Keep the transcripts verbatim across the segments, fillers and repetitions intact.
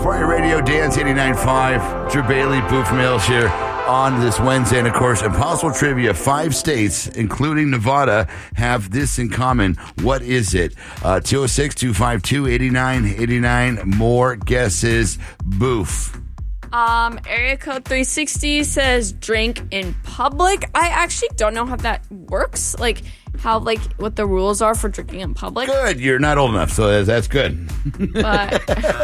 Spartan Radio, Dance eighty-nine point five, Drew Bailey, Boof Mills here on this Wednesday. And, of course, Impossible Trivia. Five states, including Nevada, have this in common. What is it? Uh, two oh six, two five two, eight nine eight nine. More guesses. Boof. Um, area code three sixty says drink in public. I actually don't know how that works. Like, how, like, what the rules are for drinking in public. Good. You're not old enough, so that's good. But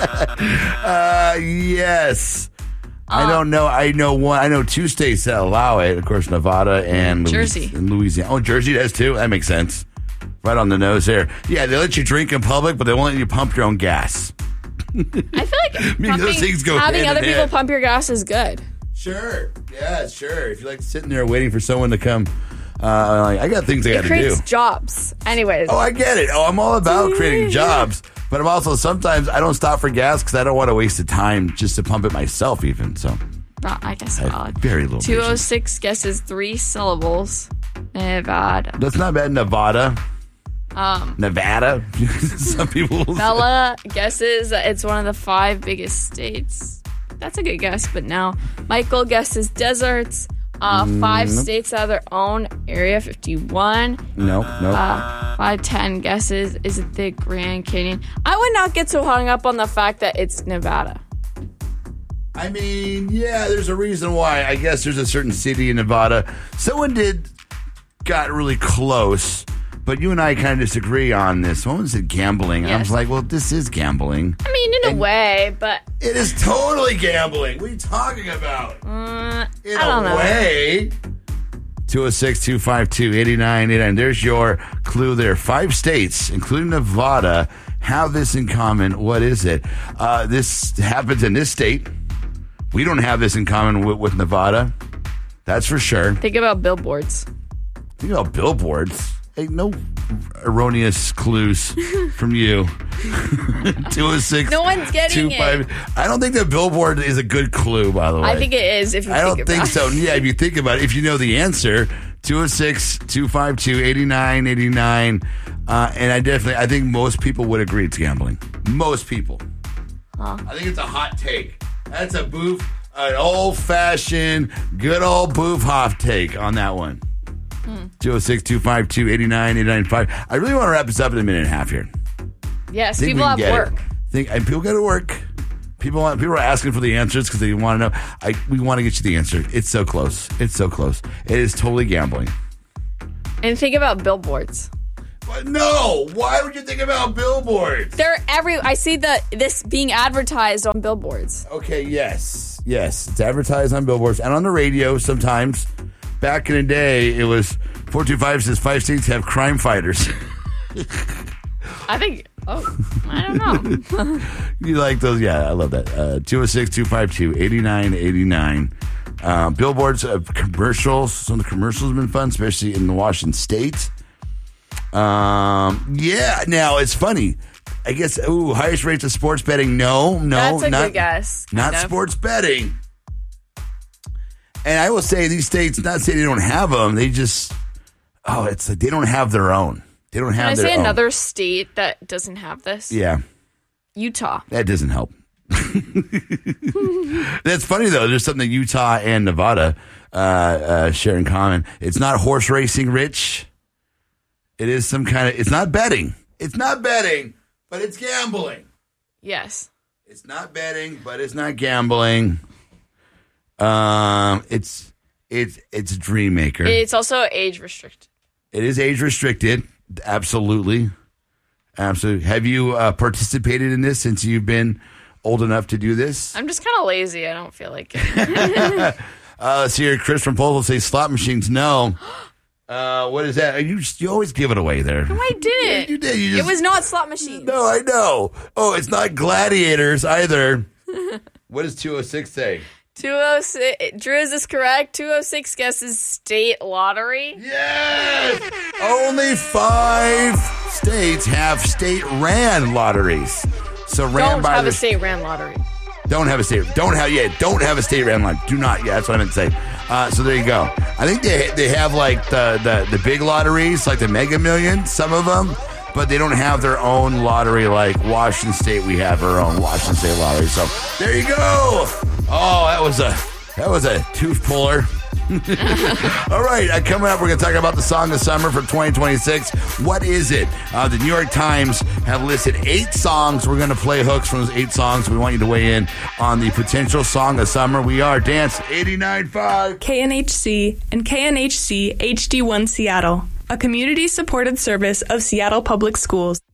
uh, yes. I Um, don't know. I know one. I know two states that allow it. Of course, Nevada and Jersey. Louis- and Louisiana. Oh, Jersey does too. That makes sense. Right on the nose there. Yeah, they let you drink in public, but they won't let you pump your own gas. I feel like mean, those pumping- things go having hand other in people hand. pump your gas is good. Sure. Yeah, sure. If you like sitting there waiting for someone to come, uh, like, I got things I got It to do. creates jobs. Anyways. Oh, I get it. Oh, I'm all about creating jobs. But I'm also, sometimes I don't stop for gas because I don't want to waste the time just to pump it myself even. So Uh, I guess I have valid. very little two oh patience. six guesses three syllables. Nevada. That's not bad. Nevada. Um, Nevada. Some people. Bella guesses that it's one of the five biggest states. That's a good guess, but no. Michael guesses deserts. Uh, five Mm, nope. states have their own Area fifty-one. No, no. Uh, five ten guesses. Is it the Grand Canyon? I would not get so hung up on the fact that it's Nevada. I mean, yeah, there's a reason why. I guess there's a certain city in Nevada. Someone did got really close, but you and I kind of disagree on this. Someone said gambling. I Yes. was like, well, this is gambling. I mean, in And- a way, but It is totally gambling. What are you talking about? uh, In I don't a know. way. two oh six, two five two, eight nine eight nine. There's your clue there. Five states, including Nevada, have this in common. What is it? Uh, this happens in this state. We don't have this in common with, with Nevada. That's for sure. Think about billboards. Think about billboards. Hey, no erroneous clues from you. two oh six. No one's getting it. I don't think that billboard is a good clue, by the way. I think it is if you I think don't about think it. so. Yeah, if you think about it, if you know the answer, two oh six, two five two, eight nine eight nine. Uh, and I definitely, I think most people would agree it's gambling. Most people. Huh. I think it's a hot take. That's a boof, an old-fashioned, good old boof hot take on that one. Hmm. two oh six, two five two, eight nine eight nine five. I really want to wrap this up in a minute and a half here. Yes, Think people we have can get work. it. Think and people got to work. People want people are asking for the answers because they want to know. I we want to get you the answer. It's so close. It's so close. It is totally gambling. And think about billboards. But no, why would you think about billboards? They're every. I see the this being advertised on billboards. Okay, yes, yes, it's advertised on billboards and on the radio sometimes. Back in the day, it was four two five says five states have crime fighters. I think. Oh, I don't know. You like those? Yeah, I love that. Uh, two oh six, two five two, eight nine eight nine. Uh, billboards, uh, commercials. Some of the commercials have been fun, especially in the Washington State. Um, yeah, now it's funny. I guess, ooh, highest rates of sports betting. No, no, That's a not, good guess. not kind of. sports betting. And I will say these states, not say they don't have them, they just, oh, it's like they don't have their own. They don't have Can I their say own. another state that doesn't have this? Yeah. Utah. That doesn't help. That's funny, though. There's something that Utah and Nevada uh, uh, share in common. It's not horse racing, Rich. It is some kind of, it's not betting. It's not betting, but it's gambling. Yes. It's not betting, but it's not gambling. Um, It's it's it's Dream Maker. It's also age restricted. It is age restricted. Absolutely. Absolutely. Have you uh, participated in this since you've been old enough to do this? I'm just kind of lazy. I don't feel like it. Uh, let's hear Chris from Postal say slot machines. No. Uh, what is that? You you always give it away there. No, I didn't. You did. You It just, was not slot machines. No, I know. Oh, it's not gladiators either. What does two oh six say? two oh six. Drew, is this correct? two oh six guesses state lottery. Yes! Only five states have state-ran lotteries. So ran Don't by have the a state ran lottery. Don't have a state. Don't have. Yeah. Don't have a state ran line. Do not. Yeah. That's what I meant to say. Uh, so there you go. I think they they have like the, the the big lotteries, like the Mega Millions. Some of them, but they don't have their own lottery like Washington State. We have our own Washington State lottery. So there you go. Oh, that was a that was a tooth puller. All right, uh, coming up, we're going to talk about the Song of Summer for twenty twenty-six. What is it? Uh, the New York Times have listed eight songs. We're going to play hooks from those eight songs. We want you to weigh in on the potential Song of Summer. We are Dance eighty-nine point five. K N H C and K N H C H D one Seattle, a community-supported service of Seattle Public Schools.